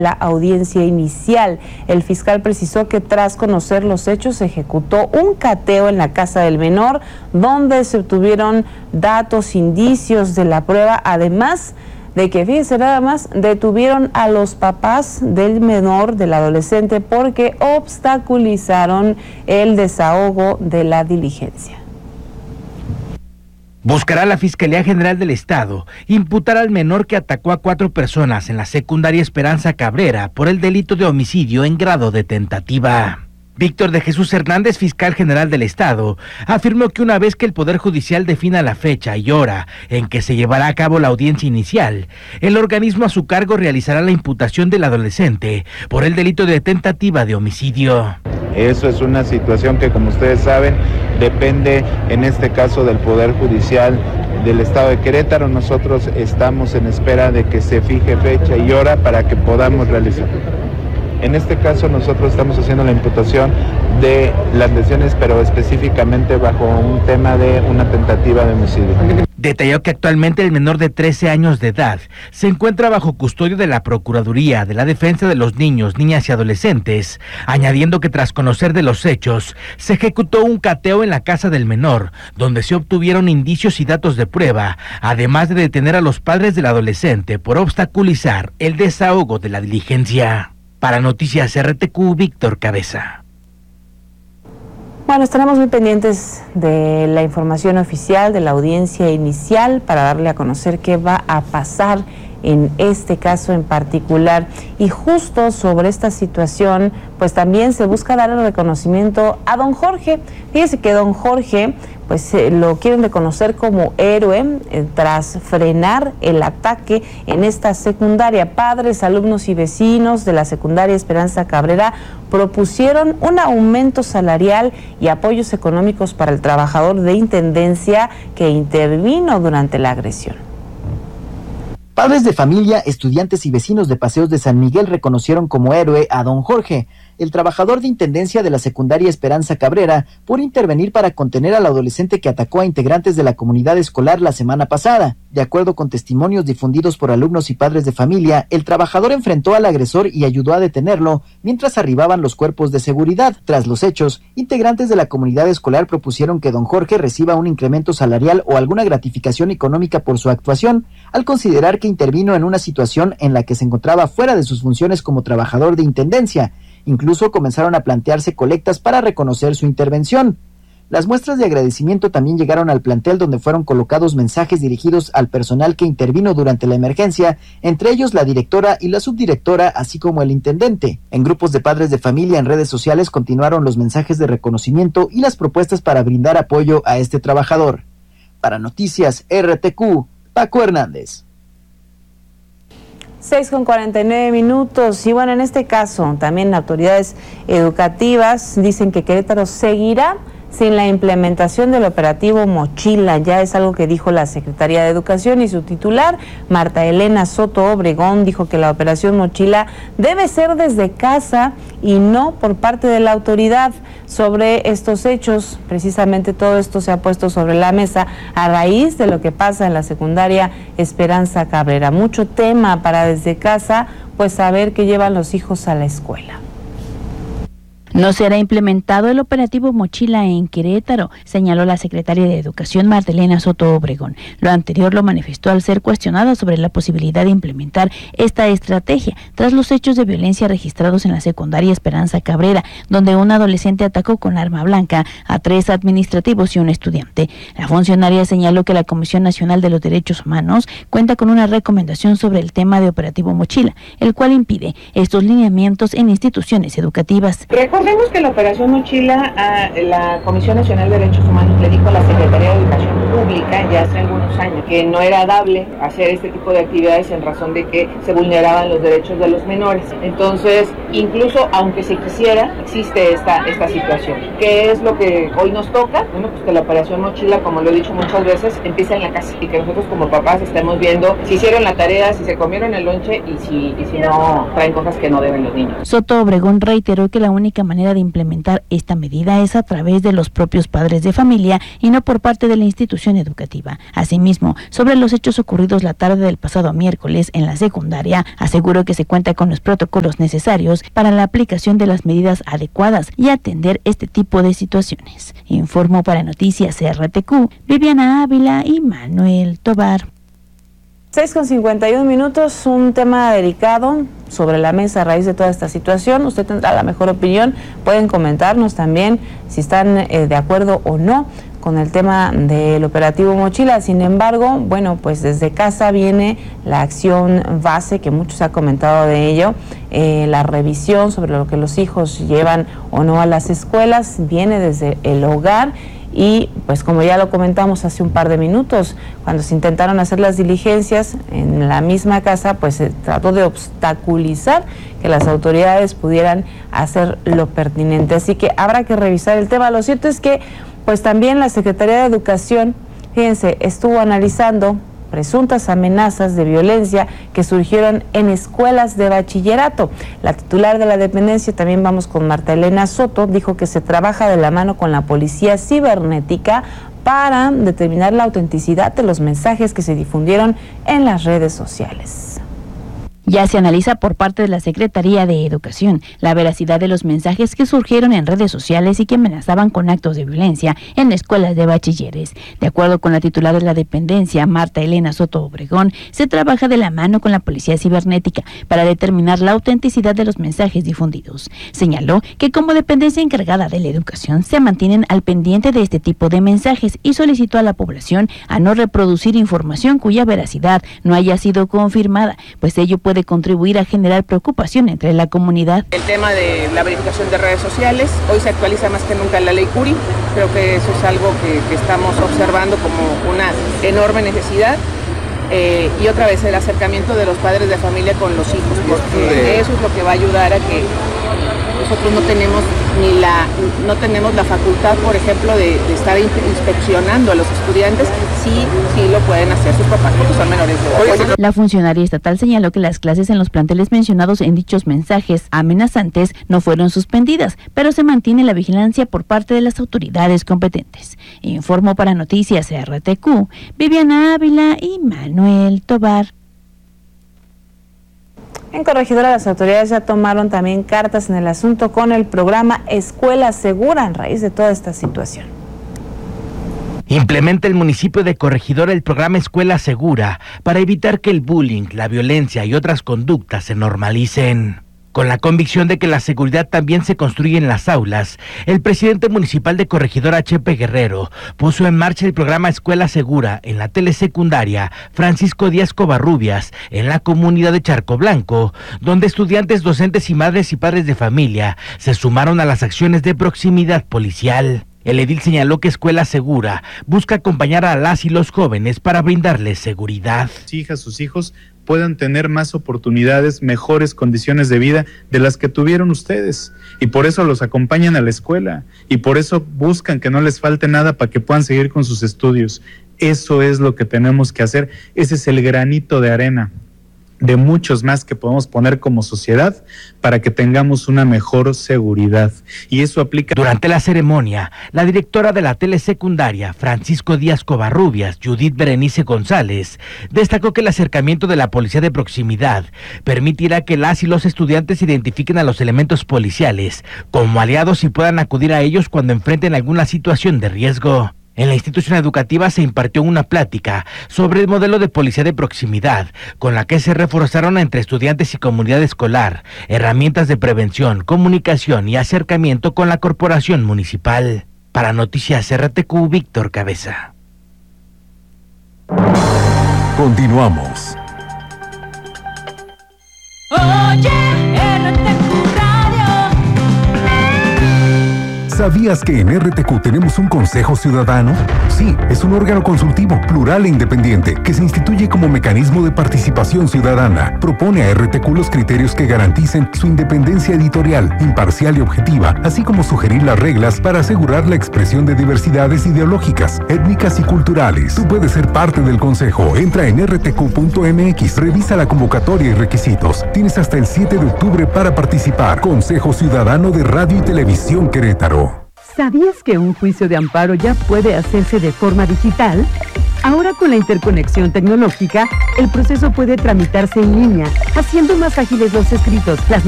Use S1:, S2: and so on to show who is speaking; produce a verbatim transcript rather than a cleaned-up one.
S1: La audiencia inicial, el fiscal precisó que tras conocer los hechos se ejecutó un cateo en la casa del menor, donde se obtuvieron datos, indicios de la prueba, además de que, fíjense nada más, detuvieron a los papás del menor, del adolescente, porque obstaculizaron el desahogo de la diligencia.
S2: Buscará la Fiscalía General del Estado imputar al menor que atacó a cuatro personas en la secundaria Esperanza Cabrera por el delito de homicidio en grado de tentativa. Víctor de Jesús Hernández, fiscal general del Estado, afirmó que una vez que el Poder Judicial defina la fecha y hora en que se llevará a cabo la audiencia inicial, el organismo a su cargo realizará la imputación del adolescente por el delito de tentativa de homicidio.
S3: Eso es una situación que, como ustedes saben, depende en este caso del Poder Judicial del Estado de Querétaro. Nosotros estamos en espera de que se fije fecha y hora para que podamos realizarlo. En este caso nosotros estamos haciendo la imputación de las lesiones, pero específicamente bajo un tema de una tentativa de homicidio.
S2: Detalló que actualmente el menor de trece años de edad se encuentra bajo custodia de la Procuraduría de la Defensa de los Niños, Niñas y Adolescentes, añadiendo que tras conocer de los hechos, se ejecutó un cateo en la casa del menor, donde se obtuvieron indicios y datos de prueba, además de detener a los padres del adolescente por obstaculizar el desahogo de la diligencia. Para Noticias R T Q, Víctor Cabeza.
S1: Bueno, estaremos muy pendientes de la información oficial de la audiencia inicial para darle a conocer qué va a pasar en este caso en particular. Y justo sobre esta situación, pues también se busca dar el reconocimiento a don Jorge. Fíjese que don Jorge, pues eh, lo quieren reconocer como héroe eh, tras frenar el ataque en esta secundaria. Padres, alumnos y vecinos de la secundaria Esperanza Cabrera propusieron un aumento salarial y apoyos económicos para el trabajador de intendencia que intervino durante la agresión.
S4: Padres de familia, estudiantes y vecinos de Paseos de San Miguel reconocieron como héroe a don Jorge, el trabajador de intendencia de la secundaria Esperanza Cabrera, por intervenir para contener al adolescente que atacó a integrantes de la comunidad escolar la semana pasada. De acuerdo con testimonios difundidos por alumnos y padres de familia, el trabajador enfrentó al agresor y ayudó a detenerlo mientras arribaban los cuerpos de seguridad. Tras los hechos, integrantes de la comunidad escolar propusieron que don Jorge reciba un incremento salarial o alguna gratificación económica por su actuación, al considerar que intervino en una situación en la que se encontraba fuera de sus funciones como trabajador de intendencia. Incluso comenzaron a plantearse colectas para reconocer su intervención. Las muestras de agradecimiento también llegaron al plantel, donde fueron colocados mensajes dirigidos al personal que intervino durante la emergencia, entre ellos la directora y la subdirectora, así como el intendente. En grupos de padres de familia en redes sociales continuaron los mensajes de reconocimiento y las propuestas para brindar apoyo a este trabajador. Para Noticias R T Q, Paco Hernández.
S1: seis con cuarenta y nueve minutos, y bueno, en este caso también autoridades educativas dicen que Querétaro seguirá sin la implementación del operativo Mochila. Ya es algo que dijo la Secretaría de Educación, y su titular, Marta Elena Soto Obregón, dijo que la operación Mochila debe ser desde casa y no por parte de la autoridad. Sobre estos hechos, precisamente todo esto se ha puesto sobre la mesa a raíz de lo que pasa en la secundaria Esperanza Cabrera. Mucho tema para desde casa, pues saber que llevan los hijos a la escuela.
S5: No será implementado el operativo Mochila en Querétaro, señaló la secretaria de Educación Marta Elena Soto Obregón. Lo anterior lo manifestó al ser cuestionada sobre la posibilidad de implementar esta estrategia tras los hechos de violencia registrados en la secundaria Esperanza Cabrera, donde un adolescente atacó con arma blanca a tres administrativos y un estudiante. La funcionaria señaló que la Comisión Nacional de los Derechos Humanos cuenta con una recomendación sobre el tema de operativo Mochila, el cual impide estos lineamientos en instituciones educativas.
S6: Recordemos que la operación Mochila a la Comisión Nacional de Derechos Humanos le dijo a la Secretaría de Educación Pública ya hace algunos años que no era dable hacer este tipo de actividades en razón de que se vulneraban los derechos de los menores. Entonces, incluso aunque se quisiera, existe esta, esta situación. ¿Qué es lo que hoy nos toca? Bueno, pues que la operación Mochila, como lo he dicho muchas veces, empieza en la casa y que nosotros como papás estemos viendo si hicieron la tarea, si se comieron el lonche y si, y si no traen cosas que no deben los niños.
S5: Soto Obregón reiteró que la única manera de implementar esta medida es a través de los propios padres de familia y no por parte de la institución educativa. Asimismo, sobre los hechos ocurridos la tarde del pasado miércoles en la secundaria, aseguró que se cuenta con los protocolos necesarios para la aplicación de las medidas adecuadas y atender este tipo de situaciones. Informó para Noticias R T Q, Viviana Ávila y Manuel Tobar.
S1: seis con cincuenta y uno minutos, un tema delicado sobre la mesa a raíz de toda esta situación. Usted tendrá la mejor opinión, pueden comentarnos también si están eh, de acuerdo o no con el tema del operativo Mochila. Sin embargo, bueno, pues desde casa viene la acción base, que muchos ha comentado de ello, eh, la revisión sobre lo que los hijos llevan o no a las escuelas, viene desde el hogar. Y pues como ya lo comentamos hace un par de minutos, cuando se intentaron hacer las diligencias en la misma casa, pues se trató de obstaculizar que las autoridades pudieran hacer lo pertinente. Así que habrá que revisar el tema. Lo cierto es que pues también la Secretaría de Educación, fíjense, estuvo analizando presuntas amenazas de violencia que surgieron en escuelas de bachillerato. La titular de la dependencia, también vamos con Marta Elena Soto, dijo que se trabaja de la mano con la policía cibernética para determinar la autenticidad de los mensajes que se difundieron en las redes sociales.
S5: Ya se analiza por parte de la Secretaría de Educación la veracidad de los mensajes que surgieron en redes sociales y que amenazaban con actos de violencia en escuelas de bachilleres. De acuerdo con la titular de la dependencia, Marta Elena Soto Obregón, se trabaja de la mano con la Policía Cibernética para determinar la autenticidad de los mensajes difundidos. Señaló que como dependencia encargada de la educación se mantienen al pendiente de este tipo de mensajes y solicitó a la población a no reproducir información cuya veracidad no haya sido confirmada, pues ello puede contribuir a generar preocupación entre la comunidad.
S6: El tema de la verificación de redes sociales, hoy se actualiza más que nunca la ley Curi, creo que eso es algo que, que estamos observando como una enorme necesidad. Eh, y otra vez el acercamiento de los padres de familia con los hijos, porque eso es lo que va a ayudar a que nosotros no tenemos ni la no tenemos la facultad, por ejemplo, de, de estar inspeccionando a los estudiantes, sí, sí lo pueden hacer sus papás porque son menores de edad.
S5: La funcionaria estatal señaló que las clases en los planteles mencionados en dichos mensajes amenazantes no fueron suspendidas, pero se mantiene la vigilancia por parte de las autoridades competentes. Informó para Noticias R T Q, Viviana Ávila y Manuel Tobar.
S1: En Corregidora, las autoridades ya tomaron también cartas en el asunto con el programa Escuela Segura en raíz de toda esta situación.
S2: Implementa el municipio de Corregidora el programa Escuela Segura para evitar que el bullying, la violencia y otras conductas se normalicen. Con la convicción de que la seguridad también se construye en las aulas, el presidente municipal de Corregidora, Chepe Guerrero, puso en marcha el programa Escuela Segura en la telesecundaria Francisco Díaz Covarrubias, en la comunidad de Charco Blanco, donde estudiantes, docentes y madres y padres de familia se sumaron a las acciones de proximidad policial. El edil señaló que Escuela Segura busca acompañar a las y los jóvenes para brindarles seguridad.
S3: Sus hijas, sus hijos puedan tener más oportunidades, mejores condiciones de vida de las que tuvieron ustedes. Y por eso los acompañan a la escuela. Y por eso buscan que no les falte nada para que puedan seguir con sus estudios. Eso es lo que tenemos que hacer. Ese es el granito de arena de muchos más que podemos poner como sociedad para que tengamos una mejor seguridad. Y eso aplica...
S2: Durante la ceremonia, la directora de la telesecundaria, Francisco Díaz Covarrubias, Judith Berenice González, destacó que el acercamiento de la policía de proximidad permitirá que las y los estudiantes identifiquen a los elementos policiales como aliados y puedan acudir a ellos cuando enfrenten alguna situación de riesgo. En la institución educativa se impartió una plática sobre el modelo de policía de proximidad, con la que se reforzaron entre estudiantes y comunidad escolar herramientas de prevención, comunicación y acercamiento con la corporación municipal. Para Noticias R T Q, Víctor Cabeza.
S7: Continuamos.
S8: Oye, R T Q Radio. ¿Sabías que en R T Q tenemos un Consejo Ciudadano? Sí, es un órgano consultivo, plural e independiente, que se instituye como mecanismo de participación ciudadana. Propone a R T Q los criterios que garanticen su independencia editorial, imparcial y objetiva, así como sugerir las reglas para asegurar la expresión de diversidades ideológicas, étnicas y culturales. Tú puedes ser parte del Consejo. Entra en r t q punto m x, revisa la convocatoria y requisitos. Tienes hasta el siete de octubre para participar. Consejo Ciudadano de Radio y Televisión Querétaro.
S9: ¿Sabías que un juicio de amparo ya puede hacerse de forma digital? Ahora con la interconexión tecnológica, el proceso puede tramitarse en línea, haciendo más ágiles los escritos, las